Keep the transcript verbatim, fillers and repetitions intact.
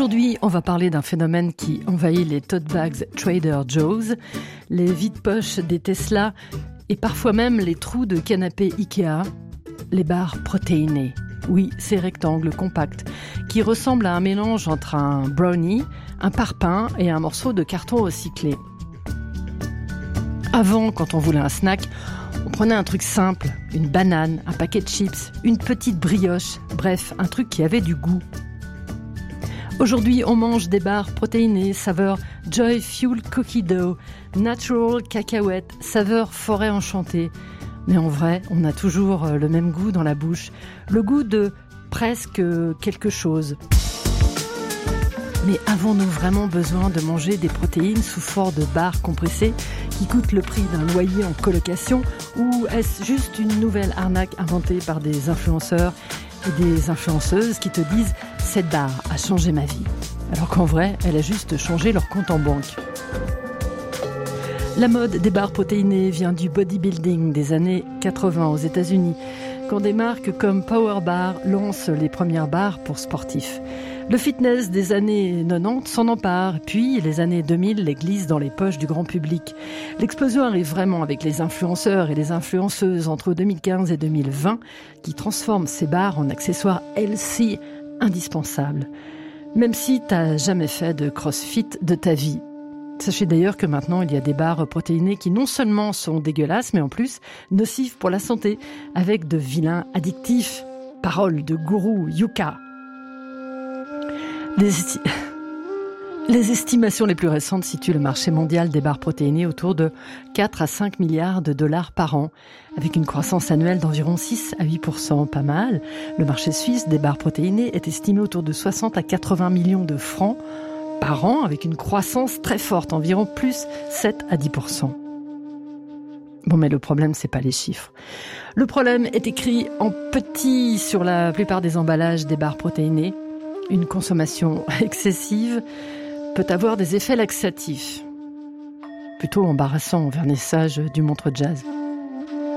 Aujourd'hui, on va parler d'un phénomène qui envahit les tote bags Trader Joe's, les vides-poches des Tesla et parfois même les trous de canapé Ikea, les barres protéinées. Oui, ces rectangles compacts qui ressemblent à un mélange entre un brownie, un parpaing et un morceau de carton recyclé. Avant, quand on voulait un snack, on prenait un truc simple, une banane, un paquet de chips, une petite brioche, bref, un truc qui avait du goût. Aujourd'hui, on mange des barres protéinées, saveur Joy Fuel Cookie Dough, Natural Cacahuète, saveur Forêt Enchantée. Mais en vrai, on a toujours le même goût dans la bouche, le goût de presque quelque chose. Mais avons-nous vraiment besoin de manger des protéines sous forme de barres compressées qui coûtent le prix d'un loyer en colocation, ou est-ce juste une nouvelle arnaque inventée par des influenceurs et des influenceuses qui te disent « cette barre a changé ma vie », alors qu'en vrai, elle a juste changé leur compte en banque. La mode des barres protéinées vient du bodybuilding des années quatre-vingts aux États-Unis, quand des marques comme Power Bar lancent les premières barres pour sportifs. Le fitness des années quatre-vingt-dix s'en empare, puis les années deux mille les glissent dans les poches du grand public. L'explosion arrive vraiment avec les influenceurs et les influenceuses entre deux mille quinze et deux mille vingt qui transforment ces barres en accessoires healthy indispensables. Même si t'as jamais fait de crossfit de ta vie. Sachez d'ailleurs que maintenant, il y a des barres protéinées qui non seulement sont dégueulasses, mais en plus nocives pour la santé, avec de vilains addictifs. Parole de gourou Yuka. Les, esti... les estimations les plus récentes situent le marché mondial des barres protéinées autour de quatre à cinq milliards de dollars par an, avec une croissance annuelle d'environ six à huit pour cent, pas mal. Le marché suisse des barres protéinées est estimé autour de soixante à quatre-vingts millions de francs par an, avec une croissance très forte, environ plus sept à dix pour cent. Bon, mais le problème, c'est pas les chiffres. Le problème est écrit en petit sur la plupart des emballages des barres protéinées. Une consommation excessive peut avoir des effets laxatifs. Plutôt embarrassant au vernissage du montre jazz.